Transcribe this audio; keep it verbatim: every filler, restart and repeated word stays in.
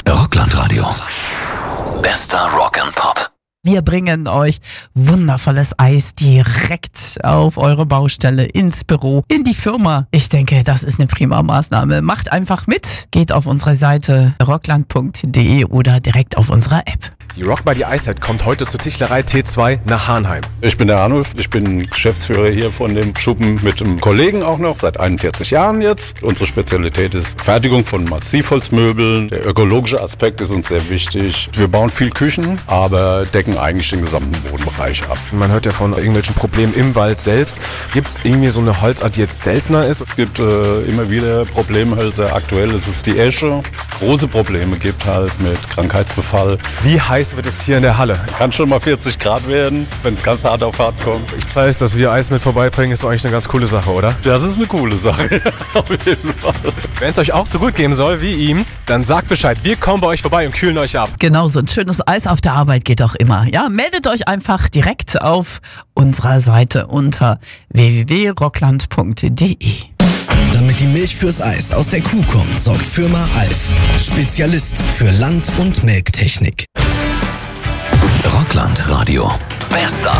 Rockland-Radio. Bester Rock and Pop. Wir bringen euch wundervolles Eis direkt auf eure Baustelle, ins Büro, in die Firma. Ich denke, das ist eine prima Maßnahme. Macht einfach mit. Geht auf unsere Seite rockland punkt de oder direkt auf unserer App. Die Rock by the Eiszeit kommt heute zur Tischlerei T zwei nach Hahnheim. Ich bin der Arnulf, ich bin Geschäftsführer hier von dem Schuppen mit einem Kollegen auch noch, seit einundvierzig Jahren jetzt. Unsere Spezialität ist Fertigung von Massivholzmöbeln. Der ökologische Aspekt ist uns sehr wichtig. Wir bauen viel Küchen, aber decken eigentlich den gesamten Wohnbereich ab. Man hört ja von irgendwelchen Problemen im Wald selbst. Gibt es irgendwie so eine Holzart, die jetzt seltener ist? Es gibt äh, immer wieder Problemhölzer. Aktuell ist es die Esche. Große Probleme gibt halt mit Krankheitsbefall. Wie heiß wird es hier in der Halle? Kann schon mal vierzig Grad werden, wenn es ganz hart auf hart kommt. Ich weiß, dass wir Eis mit vorbeibringen, ist doch eigentlich eine ganz coole Sache, oder? Das ist eine coole Sache, auf jeden Fall. Wenn es euch auch so gut gehen soll wie ihm, dann sagt Bescheid. Wir kommen bei euch vorbei und kühlen euch ab. Genau, so ein schönes Eis auf der Arbeit geht doch immer. Ja, meldet euch einfach direkt auf unserer Seite unter w w w punkt rockland punkt de. Damit die Milch fürs Eis aus der Kuh kommt, sorgt Firma Alf. Spezialist für Land- und Melktechnik. Rockland-Radio. Bester